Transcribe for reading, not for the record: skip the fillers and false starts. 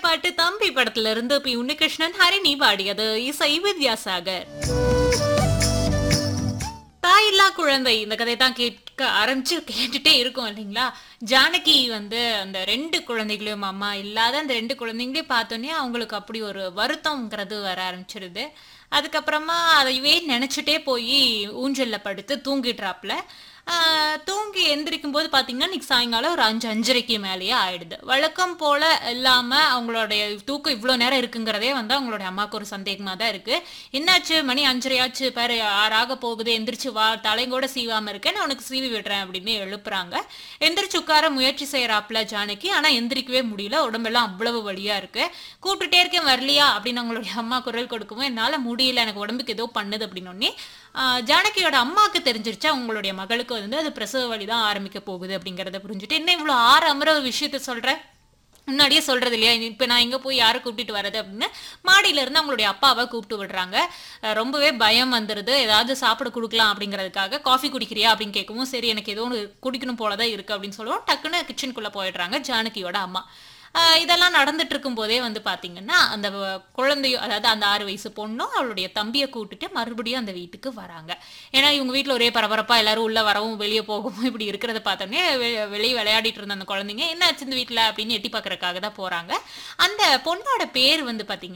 பாட்டு தம்பி படத்துல இருந்து பி உன்னிகிருஷ்ணன் ஹரிணி பாடியது. இசை வித்யாசாகர். தாயில்லா குழந்தை இந்த கதை தான் கேட்க ஆரம்பிச்சு கேட்டுட்டே இருக்கும் இல்லைங்களா? ஜானகி வந்து அந்த 2 குழந்தைகளையும் அம்மா இல்லாத அந்த 2 குழந்தைங்களையும் பார்த்தோன்னே அவங்களுக்கு அப்படி ஒரு வருத்தம்ங்கிறது வர ஆரம்பிச்சிருது. அதுக்கப்புறமா அதையவே நினைச்சுட்டே போய் ஊஞ்சல்ல படுத்து தூங்கிடுறாப்புல. தூங்கி எந்திரிக்கும் போது பார்த்தீங்கன்னா, இன்னைக்கு சாயங்காலம் ஒரு 5, 5:30க்கு மேலேயே ஆயிடுது. வழக்கம் போல இல்லாம அவங்களுடைய தூக்கம் இவ்ளோ நேரம் இருக்குங்கிறதே வந்து அவங்களுடைய அம்மாவுக்கு ஒரு சந்தேகமா தான் இருக்கு. "என்னாச்சு? மணி 5:30 ஆச்சு பாரு, 6 ஆக போகுது. எந்திரிச்சு வா, தலைங்கூட சீவாம இருக்க. நான் உனக்கு சீவி விடுறேன்" அப்படின்னு எழுப்புறாங்க. எந்திரிச்சு உட்கார முயற்சி செய்றாப்புல ஜானகி. ஆனா எந்திரிக்கவே முடியல. உடம்பெல்லாம் அவ்வளவு வலியா இருக்கு. "கூப்பிட்டுட்டே இருக்கேன் வரலையா?" அப்படின்னு அவங்களுடைய அம்மா குரல் கொடுக்கவும், "என்னால முடியல. எனக்கு உடம்புக்கு ஏதோ பண்ணுது" அப்படின்னோனே, ஜானகியோட அம்மாவுக்கு தெரிஞ்சிருச்சு அவங்களுடைய மகளுக்கு வந்து அது பிரசவ வலி தான் ஆரம்பிக்க போகுது அப்படிங்கிறத புரிஞ்சுட்டு, "என்ன இவ்வளோ ஆற அமர ஒரு விஷயத்த சொல்ற? முன்னாடியே சொல்றது இல்லையா? இப்ப நான் எங்க போய் யாரை கூட்டிட்டு வர்றது?" அப்படின்னு மாடியில இருந்து அவங்களுடைய அப்பாவை கூப்பிட்டு விடுறாங்க. ரொம்பவே பயம் வந்துருது. ஏதாவது சாப்பிட குடுக்கலாம் அப்படிங்கிறதுக்காக, "காஃபி குடிக்கிறியா?" அப்படின்னு கேட்கவும், "சரி எனக்கு ஏதோ ஒண்ணு குடிக்கணும் போல தான் இருக்கு" அப்படின்னு சொல்லவும், டக்குன்னு கிச்சனுக்குள்ள போயிடுறாங்க ஜானகியோட அம்மா. இதெல்லாம் நடந்துட்டு இருக்கும்போதே வந்து பார்த்தீங்கன்னா, அந்த குழந்தையும் அதாவது அந்த 6 வயசு பொண்ணும், அவளுடைய தம்பிய கூட்டிட்டு மறுபடியும் அந்த வீட்டுக்கு வராங்க. ஏன்னா, இவங்க வீட்ல ஒரே பரபரப்பா எல்லாரும் உள்ள வரவும், வெளிய போகவும் இப்படி இருக்கிறத பார்த்தோனே, வெளிய விளையாடிட்டு இருந்த அந்த குழந்தைங்க, "என்ன ஆச்சு இந்த வீட்ல?" அப்படின்னு எட்டி பார்க்கறதுக்காக தான் போறாங்க. அந்த பொண்ணோட பேர் வந்து பார்த்தீங்கன்னா